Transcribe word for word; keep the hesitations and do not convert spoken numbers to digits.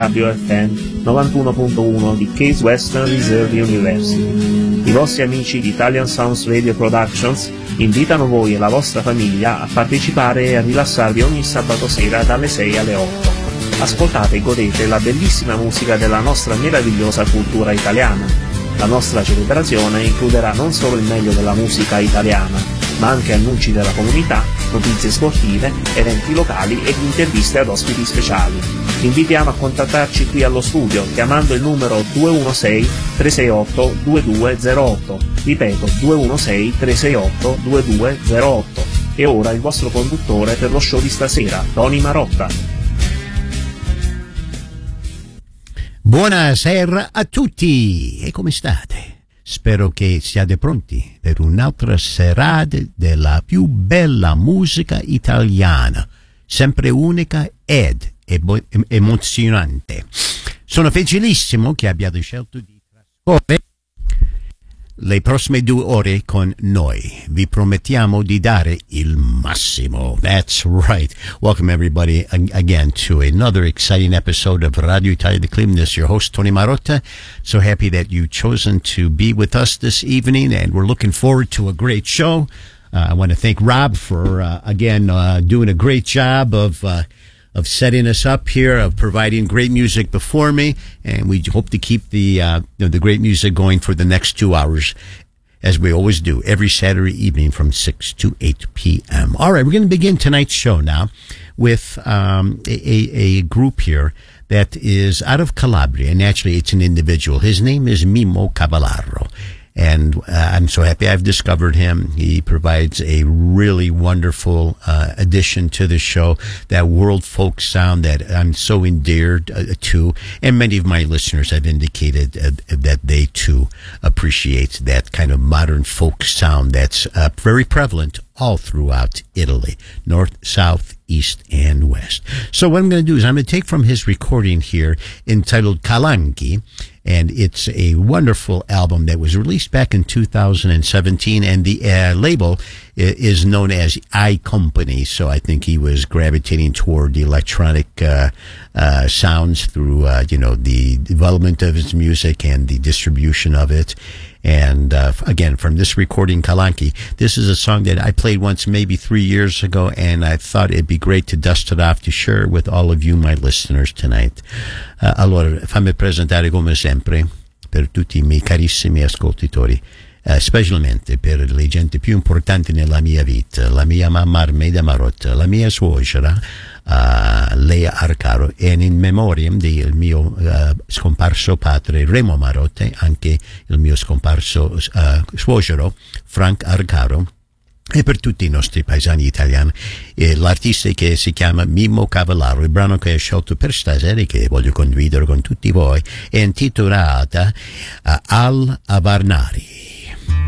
Radio F M novantuno punto uno di Case Western Reserve University. I vostri amici di Italian Sounds Radio Productions invitano voi e la vostra famiglia a partecipare e a rilassarvi ogni sabato sera dalle sei alle otto. Ascoltate e godete la bellissima musica della nostra meravigliosa cultura italiana. La nostra celebrazione includerà non solo il meglio della musica italiana, ma anche annunci della comunità, notizie sportive, eventi locali ed interviste ad ospiti speciali. Vi invitiamo a contattarci qui allo studio chiamando il numero due uno sei tre sei otto due due zero otto, ripeto due uno sei tre sei otto due due zero otto. E ora il vostro conduttore per lo show di stasera, Tony Marotta. Buonasera a tutti, e come state? Spero che siate pronti per un'altra serata della più bella musica italiana, sempre unica ed ebo- emozionante. Sono felicissimo che abbiate scelto di trascorrere le prossime due ore con noi. Vi promettiamo di dare il massimo. That's right. Welcome everybody again to another exciting episode of Radio Italia di Cleveland. This is your host, Tony Marotta. So happy that you've chosen to be with us this evening, and we're looking forward to a great show. Uh, I want to thank Rob for, uh, again, uh, doing a great job of uh, of setting us up here, of providing great music before me, and we hope to keep the uh, you know, the great music going for the next two hours, as we always do, every Saturday evening from six to eight p.m. All right, we're going to begin tonight's show now with um, a, a, a group here that is out of Calabria, and actually it's an individual. His name is Mimo Cavallaro. And uh, I'm so happy I've discovered him. He provides a really wonderful uh, addition to the show, that world folk sound that I'm so endeared uh, to. And many of my listeners have indicated uh, that they too appreciate that kind of modern folk sound that's uh, very prevalent all throughout Italy, north, south, east, and west. So what I'm going to do is I'm going to take from his recording here entitled Calanchi, and it's a wonderful album that was released back in two thousand seventeen, and the uh, label is known as I Company, so I think he was gravitating toward the electronic uh, uh, sounds through, uh, you know, the development of his music and the distribution of it. And uh, again, from this recording, Calanchi, this is a song that I played once maybe three years ago, and I thought it'd be great to dust it off to share it with all of you, my listeners, tonight. Uh, allora, fammi presentare come sempre, per tutti i miei carissimi ascoltatori, Uh, specialmente per le gente più importanti nella mia vita, la mia mamma Armeda Marotta, la mia suocera uh, Lea Arcaro, e in memoria del mio uh, scomparso padre Remo Marotta, anche il mio scomparso uh, suocero Frank Arcaro, e per tutti i nostri paesani italiani. E l'artista che si chiama Mimo Cavallaro, il brano che ho scelto per stasera e che voglio condividere con tutti voi è intitolata uh, Al Avarnari.